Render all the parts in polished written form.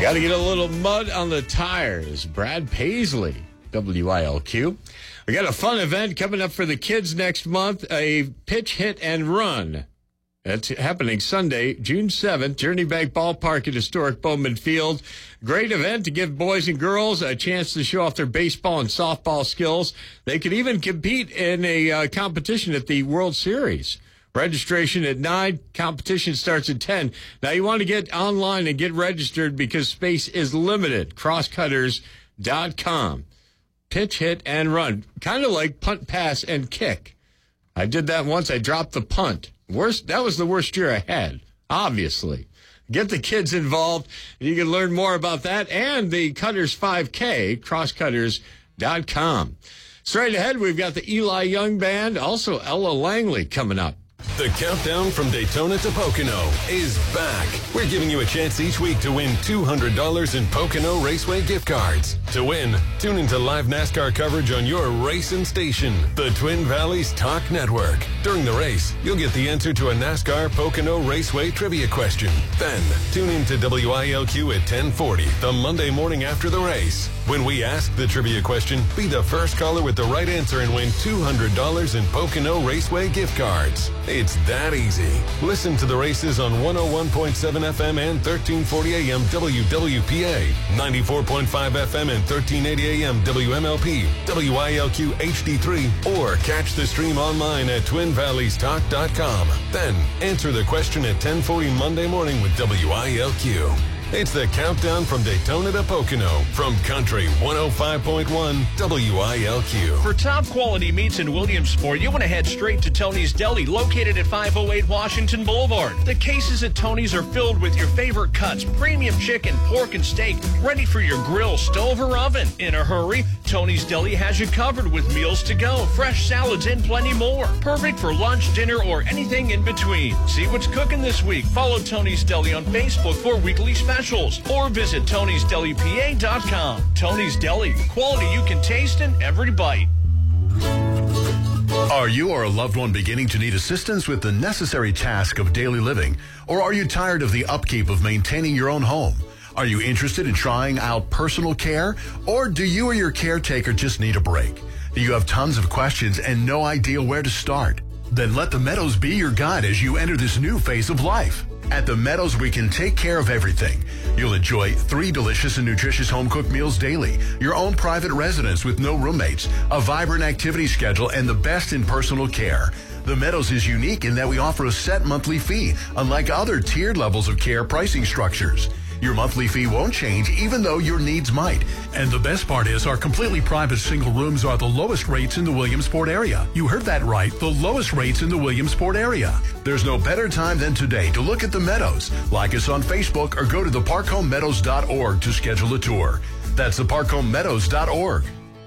Got to get a little mud on the tires. Brad Paisley, WILQ. We got a fun event coming up for the kids next month, a pitch, hit, and run. That's happening Sunday, June 7th, Journey Bank Ballpark at historic Bowman Field. Great event to give boys and girls a chance to show off their baseball and softball skills. They could even compete in a competition at the World Series. Registration at 9, competition starts at 10. Now you want to get online and get registered because space is limited. Crosscutters.com. Pitch, hit, and run. Kind of like punt, pass, and kick. I did that once. I dropped the punt. That was the worst year I had, obviously. Get the kids involved. You can learn more about that and the Cutters 5K, crosscutters.com. Straight ahead, we've got the Eli Young Band, also Ella Langley coming up. The countdown from Daytona to Pocono is back. We're giving you a chance each week to win $200 in Pocono Raceway gift cards. To win, tune into live NASCAR coverage on your racing station, the Twin Valleys Talk Network. During the race, you'll get the answer to a NASCAR Pocono Raceway trivia question. Then, tune into WILQ at 1040 the Monday morning after the race. When we ask the trivia question, be the first caller with the right answer and win $200 in Pocono Raceway gift cards. It's that easy. Listen to the races on 101.7 FM and 1340 AM WWPA, 94.5 FM and 1380 AM WMLP, WILQ HD3, or catch the stream online at TwinValleysTalk.com. Then answer the question at 1040 Monday morning with WILQ. It's the countdown from Daytona to Pocono from Country 105.1 WILQ. For top quality meats in Williamsport, you want to head straight to Tony's Deli, located at 508 Washington Boulevard. The cases at Tony's are filled with your favorite cuts, premium chicken, pork, and steak, ready for your grill, stove, or oven. In a hurry, Tony's Deli has you covered with meals to go, fresh salads, and plenty more. Perfect for lunch, dinner, or anything in between. See what's cooking this week. Follow Tony's Deli on Facebook for weekly specials, or visit Tony'sDeliPA.com. Tony's Deli, quality you can taste in every bite. Are you or a loved one beginning to need assistance with the necessary task of daily living? Or are you tired of the upkeep of maintaining your own home? Are you interested in trying out personal care? Or do you or your caretaker just need a break? Do you have tons of questions and no idea where to start? Then let the Meadows be your guide as you enter this new phase of life. At the Meadows, we can take care of everything. You'll enjoy 3 delicious and nutritious home-cooked meals daily, your own private residence with no roommates, a vibrant activity schedule, and the best in personal care. The Meadows is unique in that we offer a set monthly fee, unlike other tiered levels of care pricing structures. Your monthly fee won't change even though your needs might. And the best part is our completely private single rooms are the lowest rates in the Williamsport area. You heard that right, the lowest rates in the Williamsport area. There's no better time than today to look at the Meadows. Like us on Facebook or go to theparkhomemeadows.org to schedule a tour. That's theparkhomemeadows.org.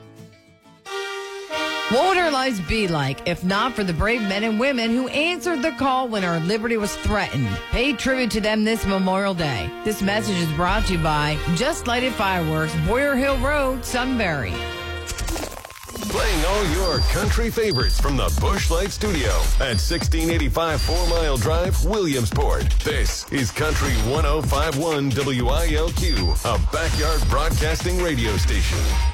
What would our lives be like if not for the brave men and women who answered the call when our liberty was threatened? Pay tribute to them this Memorial Day. This message is brought to you by Just Lighted Fireworks, Boyer Hill Road, Sunbury. Playing all your country favorites from the Busch Light Studio at 1685 4 Mile Drive, Williamsport. This is Country 105.1 WILQ, a backyard broadcasting radio station.